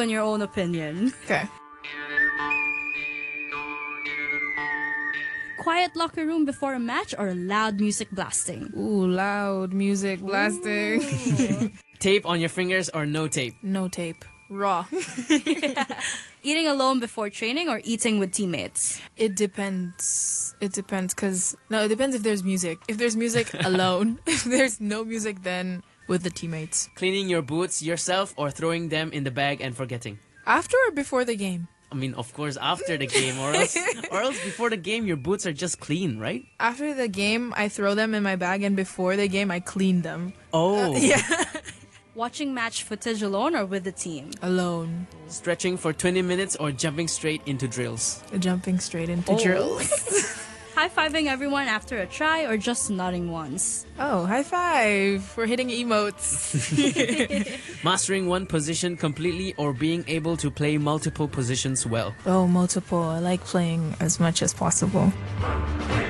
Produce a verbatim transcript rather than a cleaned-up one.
on your own opinion. Okay. Quiet locker room before a match or loud music blasting? Ooh, loud music blasting. Tape on your fingers or no tape? No tape. Raw. Eating alone before training or eating with teammates? It depends. It depends because no, it depends if there's music. If there's music, alone. If there's no music, then with the teammates. Cleaning your boots yourself or throwing them in the bag and forgetting? After or before the game? I mean, of course, after the game, or else, or else before the game, your boots are just clean, right? After the game, I throw them in my bag, and before the game, I clean them. Oh. Yeah. Watching match footage alone or with the team? Alone. Stretching for twenty minutes or jumping straight into drills? Jumping straight into Oh. drills. High-fiving everyone after a try or just nodding once? Oh, high five. We're hitting emotes. Mastering one position completely or being able to play multiple positions well? Oh, multiple. I like playing as much as possible.